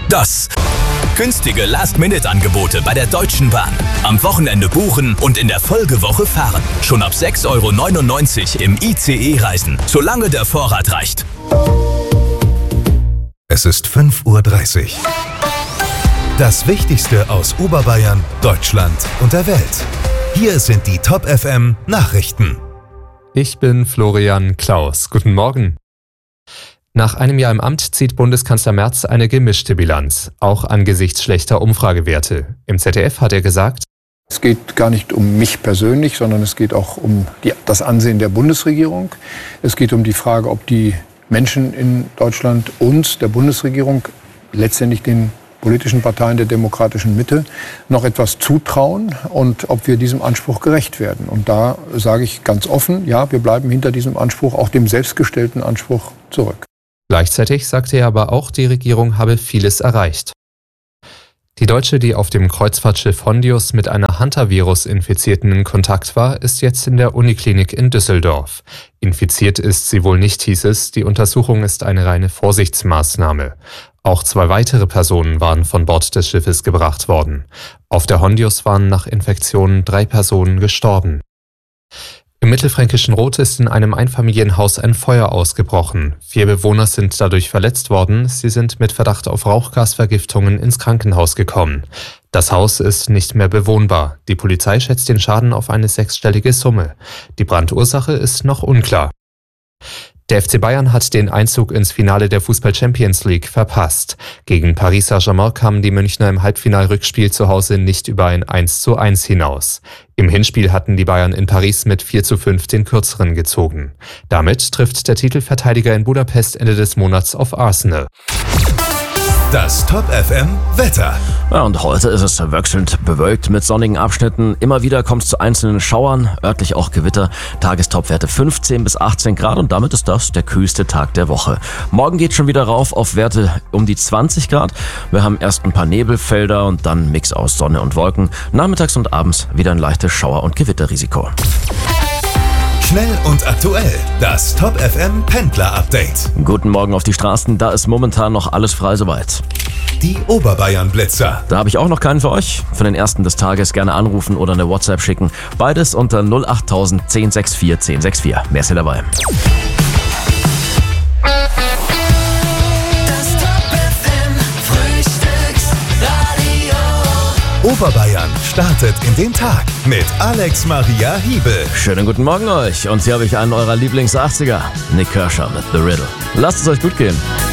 Das günstige Last-Minute-Angebote bei der Deutschen Bahn. Am Wochenende buchen und in der Folgewoche fahren. Schon ab 6,99 € im ICE reisen, solange der Vorrat reicht. Es ist 5:30 Uhr. Das Wichtigste aus Oberbayern, Deutschland und der Welt. Hier sind die Top FM Nachrichten. Ich bin Florian Klaus. Guten Morgen. Nach einem Jahr im Amt zieht Bundeskanzler Merz eine gemischte Bilanz, auch angesichts schlechter Umfragewerte. Im ZDF hat er gesagt: Es geht gar nicht um mich persönlich, sondern es geht auch um das Ansehen der Bundesregierung. Es geht um die Frage, ob die Menschen in Deutschland uns, der Bundesregierung, letztendlich den politischen Parteien der demokratischen Mitte noch etwas zutrauen und ob wir diesem Anspruch gerecht werden. Und da sage ich ganz offen, ja, wir bleiben hinter diesem Anspruch, auch dem selbstgestellten Anspruch, zurück. Gleichzeitig sagte er aber auch, die Regierung habe vieles erreicht. Die Deutsche, die auf dem Kreuzfahrtschiff Hondius mit einer Hantavirus-Infizierten in Kontakt war, ist jetzt in der Uniklinik in Düsseldorf. Infiziert ist sie wohl nicht, hieß es. Die Untersuchung ist eine reine Vorsichtsmaßnahme. Auch 2 weitere Personen waren von Bord des Schiffes gebracht worden. Auf der Hondius waren nach Infektionen 3 Personen gestorben. Im mittelfränkischen Roth ist in einem Einfamilienhaus ein Feuer ausgebrochen. 4 Bewohner sind dadurch verletzt worden. Sie sind mit Verdacht auf Rauchgasvergiftungen ins Krankenhaus gekommen. Das Haus ist nicht mehr bewohnbar. Die Polizei schätzt den Schaden auf eine 6-stellige Summe. Die Brandursache ist noch unklar. Der FC Bayern hat den Einzug ins Finale der Fußball-Champions League verpasst. Gegen Paris Saint-Germain kamen die Münchner im Halbfinalrückspiel zu Hause nicht über ein 1:1 hinaus. Im Hinspiel hatten die Bayern in Paris mit 4:5 den Kürzeren gezogen. Damit trifft der Titelverteidiger in Budapest Ende des Monats auf Arsenal. Das Top FM Wetter. Ja, und heute ist es wechselnd bewölkt mit sonnigen Abschnitten. Immer wieder kommt es zu einzelnen Schauern, örtlich auch Gewitter. Tagestopwerte 15 bis 18 Grad und damit ist das der kühlste Tag der Woche. Morgen geht schon wieder rauf auf Werte um die 20 Grad. Wir haben erst ein paar Nebelfelder und dann Mix aus Sonne und Wolken. Nachmittags und abends wieder ein leichtes Schauer- und Gewitterrisiko. Schnell und aktuell. Das Top FM Pendler Update. Guten Morgen auf die Straßen. Da ist momentan noch alles frei soweit. Die Oberbayern Blitzer. Da habe ich auch noch keinen für euch. Für den ersten des Tages gerne anrufen oder eine WhatsApp schicken. Beides unter 08000 1064 1064. Wer ist hier dabei? Oberbayern startet in den Tag mit Alex Maria Hiebel. Schönen guten Morgen euch. Und hier habe ich einen eurer Lieblings-80er. Nick Kershaw mit The Riddle. Lasst es euch gut gehen.